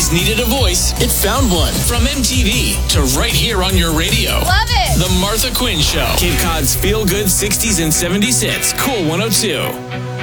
always needed a voice, it found one. From MTV to right here on your radio. Love it. The Martha Quinn Show. Cape Cod's feel-good 60s and 70s hits. Cool 102.